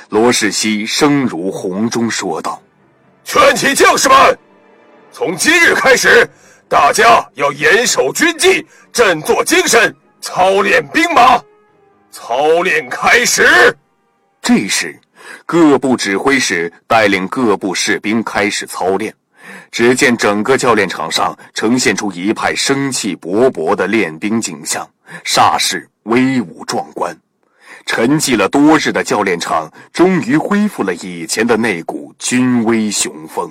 罗士熙声如洪钟说道： 全体将士们，从今日开始，大家要严守军纪，振作精神，操练兵马。操练开始。 这时各部指挥使带领各部士兵开始操练，只见整个教练场上呈现出一派生气勃勃的练兵景象，煞是威武壮观。沉寂了多日的教练场终于恢复了以前的那股军威雄风。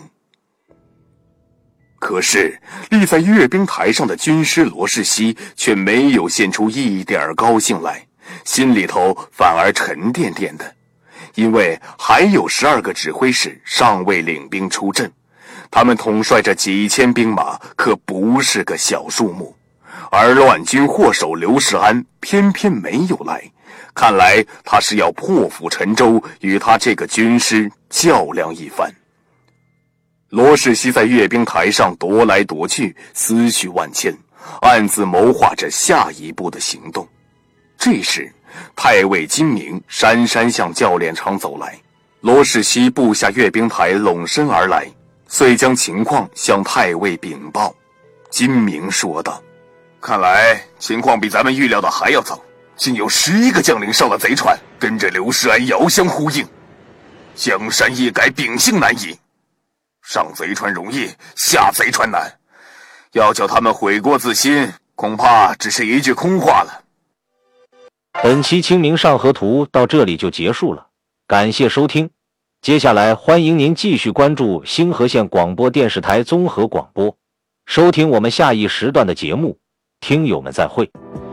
可是立在阅兵台上的军师罗士熙却没有现出一点高兴来，心里头反而沉甸甸的，因为还有12个指挥使尚未领兵出阵，他们统帅着几千兵马，可不是个小数目。而乱军祸首刘世安偏偏没有来，看来他是要破釜沉舟，与他这个军师较量一番。罗士熙在阅兵台上踱来踱去，思绪万千，暗自谋划着下一步的行动。这时太尉金明姗姗向教练场走来，罗士熙步下阅兵台，拢身而来，遂将情况向太尉禀报。金明说道： 看来情况比咱们预料的还要糟，竟有11个将领上了贼船，跟着刘世安遥相呼应。江山易改，秉性难移，上贼船容易，下贼船难，要叫他们悔过自新，恐怕只是一句空话了。 本期清明上河图到这里就结束了，感谢收听。接下来欢迎您继续关注星河县广播电视台综合广播，收听我们下一时段的节目。听友们再会。